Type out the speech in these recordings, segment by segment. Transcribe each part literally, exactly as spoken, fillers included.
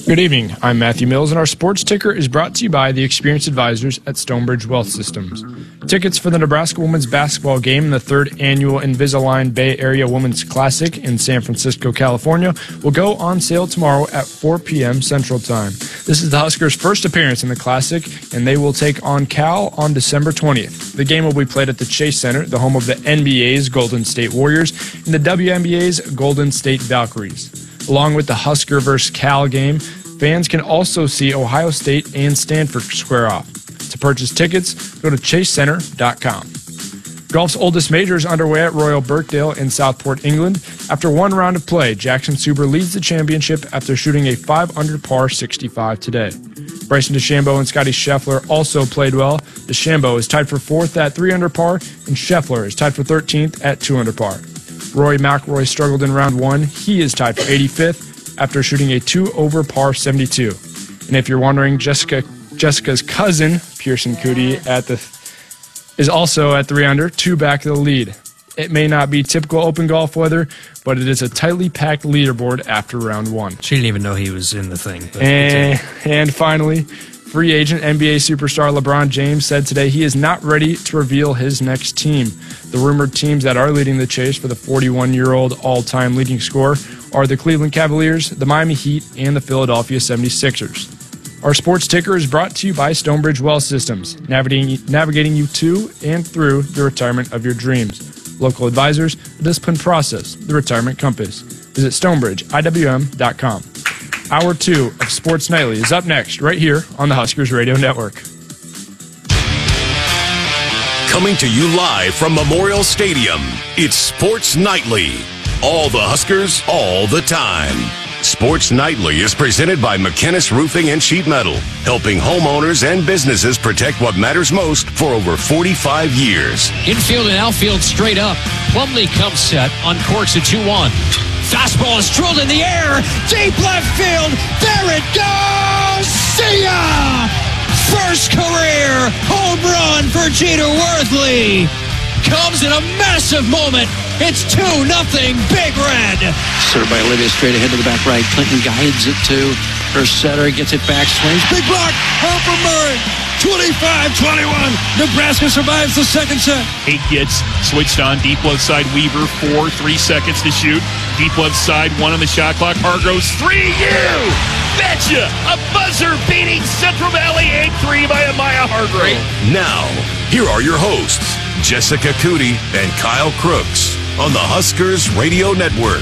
Good evening. I'm Matthew Mills, and our sports ticker is brought to you by the experienced advisors at Stonebridge Wealth Systems. Tickets for the Nebraska women's basketball game in the third annual Invisalign Bay Area Women's Classic in San Francisco, California, will go on sale tomorrow at four p.m. Central Time. This is the Huskers' first appearance in the Classic, and they will take on Cal on December twentieth. The game will be played at the Chase Center, the home of the N B A's Golden State Warriors and the W N B A's Golden State Valkyries. Along with the Husker versus Cal game, fans can also see Ohio State and Stanford square off. To purchase tickets, go to chase center dot com. Golf's oldest major is underway at Royal Birkdale in Southport, England. After one round of play, Jackson Suber leads the championship after shooting a five under par sixty-five today. Bryson DeChambeau and Scotty Scheffler also played well. DeChambeau is tied for fourth at three under par, and Scheffler is tied for thirteenth at two under par. Rory McIlroy struggled in round one. He is tied for eighty-fifth after shooting a two over par seventy-two. And if you're wondering, Jessica Jessica's cousin, Pearson Coody, at the is also at three under, two back of the lead. It may not be typical open golf weather, but it is a tightly packed leaderboard after round one. She didn't even know he was in the thing. And, and finally, free agent N B A superstar LeBron James said today he is not ready to reveal his next team. The rumored teams that are leading the chase for the forty-one-year-old all-time leading scorer are the Cleveland Cavaliers, the Miami Heat, and the Philadelphia seventy-sixers. Our sports ticker is brought to you by Stonebridge Wealth Systems, navigating, navigating you to and through the retirement of your dreams. Local advisors, the disciplined process, the retirement compass. Visit stonebridge I W M dot com. Hour two of Sports Nightly is up next, right here on the Huskers Radio Network. Coming to you live from Memorial Stadium, it's Sports Nightly. All the Huskers, all the time. Sports Nightly is presented by McKinnis Roofing and Sheet Metal, helping homeowners and businesses protect what matters most for over forty-five years. Infield and outfield straight up. Plumlee comes set on course at two one. Fastball is drilled in the air. Deep left field. There it goes. See ya! First career home run for Jeter Worthley. Comes in a massive moment. It's two nothing Big Red. Served by Olivia straight ahead to the back right. Clinton guides it to her setter. Gets it back. Swings. Big block. Harper Murray. twenty-five twenty-one. Nebraska survives the second set. Eight gets switched on. Deep left side. Weaver. Four. Three seconds to shoot. Deep left side. One on the shot clock. Hargroves. Three. You betcha. A buzzer-beating Central Valley eight three by Amaya Hargrove. Now, here are your hosts, Jessica Coody and Kyle Crooks on the Huskers Radio Network.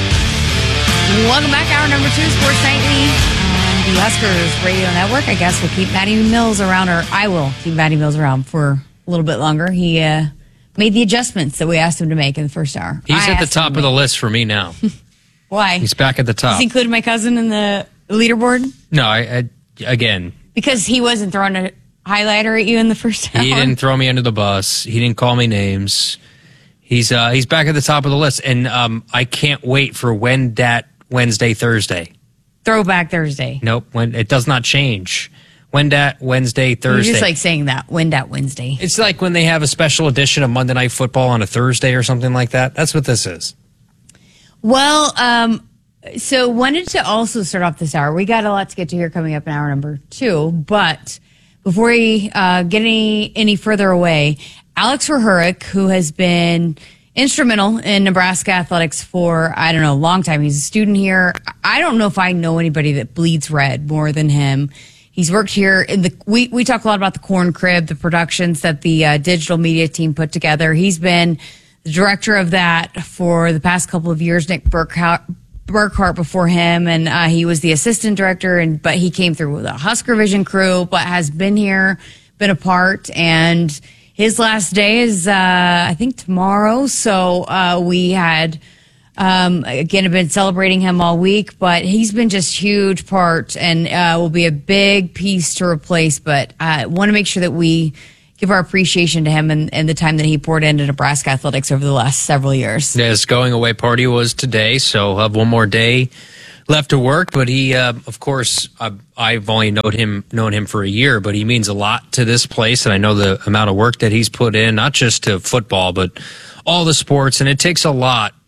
Welcome back. Hour number two, Sports Nightly on the Huskers Radio Network. I guess we'll keep Matty Mills around, or I will keep Matty Mills around for a little bit longer. He uh, made the adjustments that we asked him to make in the first hour. He's I at the top of the list for me now. Why? He's back at the top. He's included my cousin in the leaderboard? No, I, I again. Because he wasn't throwing a highlighter at you in the first hour? He didn't throw me under the bus. He didn't call me names. He's uh, he's back at the top of the list, and um, I can't wait for when that Wednesday, Thursday. Throwback Thursday. Nope, when it does not change. When that Wednesday, Thursday. You're just like saying that. When that Wednesday. It's like when they have a special edition of Monday Night Football on a Thursday or something like that. That's what this is. Well, um, so wanted to also start off this hour. We got a lot to get to here coming up in hour number two, but before we uh, get any any further away, Alex Rahuric, who has been instrumental in Nebraska athletics for, I don't know, a long time. He's a student here. I don't know if I know anybody that bleeds red more than him. He's worked here in the, we, we talk a lot about the Corn Crib, the productions that the uh, digital media team put together. He's been the director of that for the past couple of years. Nick Burkhart, Burkhart before him, and uh, he was the assistant director, and but he came through with a Husker Vision crew, but has been here, been a part, and his last day is, uh, I think, tomorrow. So uh, we had, um, again, have been celebrating him all week, but he's been just huge part and uh, will be a big piece to replace. But I want to make sure that we give our appreciation to him and, and the time that he poured into Nebraska athletics over the last several years. Yeah, his going away party was today, so I'll have one more day left to work, but he, uh, of course, I've, I've only known him known him for a year, but he means a lot to this place, and I know the amount of work that he's put in, not just to football, but all the sports, and it takes a lot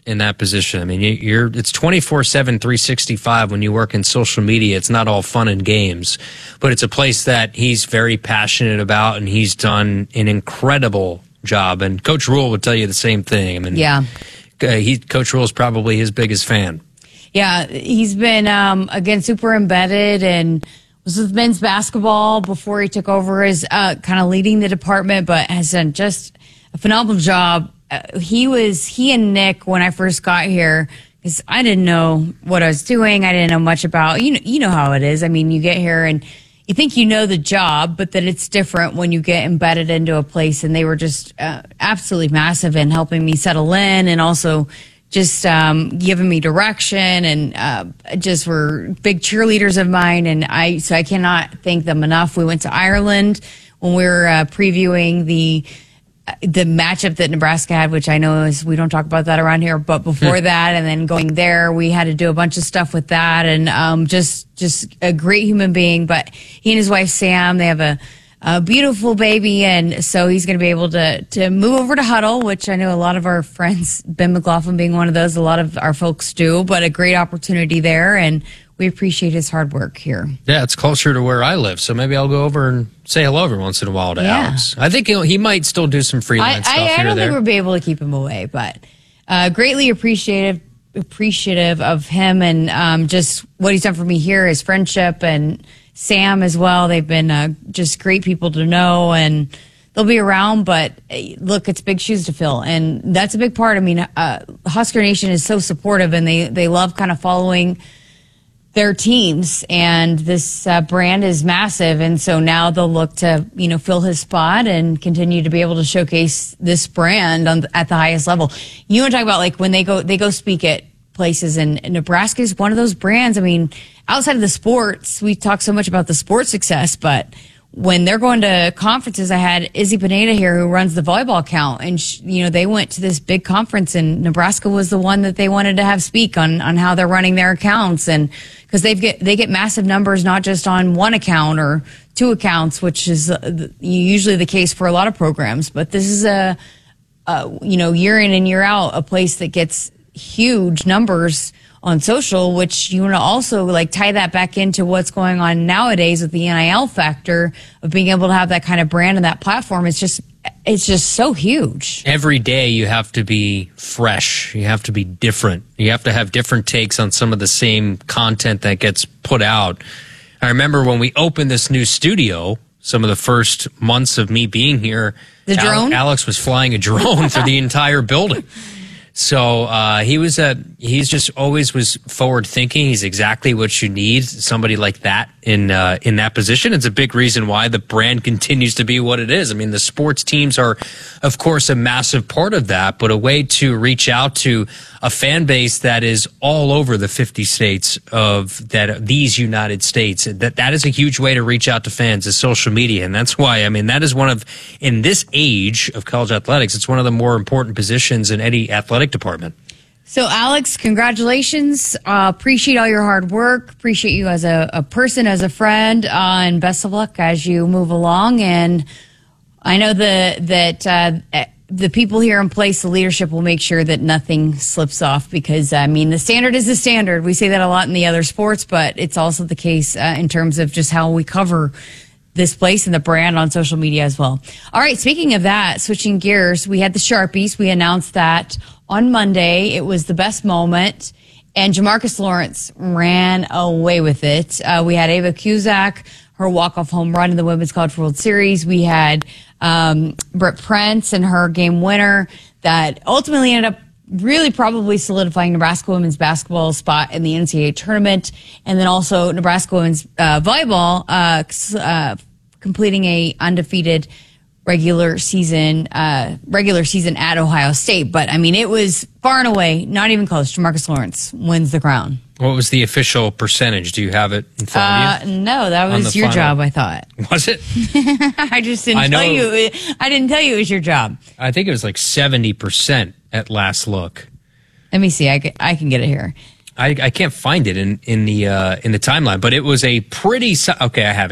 in that position. I mean, you- you're it's twenty-four seven, three sixty-five when you work in social media. It's not all fun and games, but it's a place that he's very passionate about, and he's done an incredible job. And Coach Rule would tell you the same thing. I mean, Yeah. uh, he, Coach Rule is probably his biggest fan. Yeah, he's been, um, again, super embedded and was with men's basketball before he took over as uh, kind of leading the department, but has done just a phenomenal job. Uh, he was, he and Nick, when I first got here, because I didn't know what I was doing. I didn't know much about, you know, you know how it is. I mean, you get here and you think you know the job, but that it's different when you get embedded into a place. And they were just uh, absolutely massive in helping me settle in, and also just um, giving me direction, and uh, just were big cheerleaders of mine. And I, so I cannot thank them enough. We went to Ireland when we were uh, previewing the the matchup that Nebraska had, which I know is, we don't talk about that around here, but before that, and then going there, we had to do a bunch of stuff with that, and um, just just a great human being. But he and his wife Sam, they have a, a beautiful baby, and so he's going to be able to to move over to Huddle, which I know a lot of our friends, Ben McLaughlin being one of those, a lot of our folks do, but a great opportunity there, and we appreciate his hard work here. Yeah, it's closer to where I live, so maybe I'll go over and say hello every once in a while to Yeah. Alex. I think he'll, he might still do some I, freelance stuff I, I here don't or there. think we'll be able to keep him away, but uh, greatly appreciative appreciative of him, and um, just what he's done for me here, his friendship, and Sam as well. They've been uh, just great people to know, and they'll be around, but uh, look, it's big shoes to fill, and that's a big part. I mean, uh, Husker Nation is so supportive, and they, they love kind of following their teams, and this uh, brand is massive, and so now they'll look to, you know, fill his spot and continue to be able to showcase this brand on, at the highest level. You want to talk about, like, when they go they go speak at places, and, and Nebraska is one of those brands. I mean, outside of the sports, we talk so much about the sports success, but when they're going to conferences, I had Izzy Pineda here, who runs the volleyball account, and she, you know, they went to this big conference, and Nebraska was the one that they wanted to have speak on on how they're running their accounts, and because they get they get massive numbers, not just on one account or two accounts, which is uh, usually the case for a lot of programs, but this is a, a you know, year in and year out, a place that gets huge numbers on social, which you want to also like tie that back into what's going on nowadays with the N I L factor of being able to have that kind of brand and that platform. It's just, it's just so huge. Every day you have to be fresh. You have to be different. You have to have different takes on some of the same content that gets put out. I remember when we opened this new studio, some of the first months of me being here, The drone? Al- Alex was flying a drone for the entire building. So uh, he was a he's just always was forward thinking. He's exactly what you need, somebody like that in uh, in that position. It's a big reason why the brand continues to be what it is. I mean, the sports teams are, of course, a massive part of that, but a way to reach out to a fan base that is all over the fifty states of that these United States. That that is a huge way to reach out to fans is social media, and that's why I mean that is one of in this age of college athletics, it's one of the more important positions in any athletic department. So, Alex, congratulations. Uh, appreciate all your hard work. Appreciate you as a, a person, as a friend, uh, and best of luck as you move along. And I know the, that uh, the people here in place, the leadership, will make sure that nothing slips off because, I mean, the standard is the standard. We say that a lot in the other sports, but it's also the case uh, in terms of just how we cover this place and the brand on social media as well. All right, speaking of that, switching gears, we had the Sharpies. We announced that on Monday. It was the best moment, and Jamarcus Lawrence ran away with it. Uh, we had Ava Cusack, her walk-off home run in the Women's College World Series. We had um, Brett Prince and her game winner that ultimately ended up really probably solidifying Nebraska women's basketball spot in the N C double A tournament. And then also Nebraska women's uh, volleyball uh, uh, completing a undefeated regular season uh, regular season at Ohio State. But, I mean, it was far and away, not even close. Jamarcus Lawrence wins the crown. What was the official percentage? Do you have it in front of Uh, you? no, that On was the your final. job, I thought. Was it? I just didn't I tell know- you. I didn't tell you it was your job. I think it was like seventy percent at last look. Let me see. I can, I can get it here. I, I can't find it in in the uh, in the timeline, but it was a pretty. si- Okay, I have it.